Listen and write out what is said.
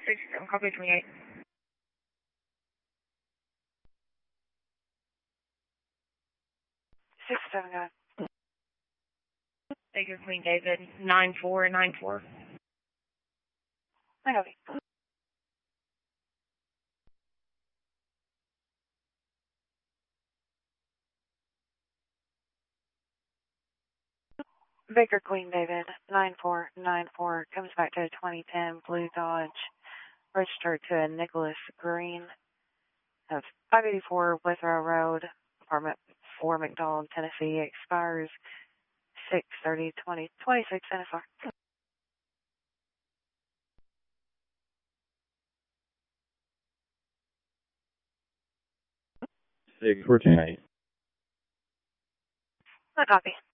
67, copy 28. Six, seven, go ahead. Baker Queen David, 9494. I copy. Baker Queen David, 9494, comes back to a 2010 Blue Dodge, registered to a Nicholas Green of 584 Withrow Road, apartment 4, McDonald, Tennessee, expires 6/30/2026, NSR. 6, 428. I copy.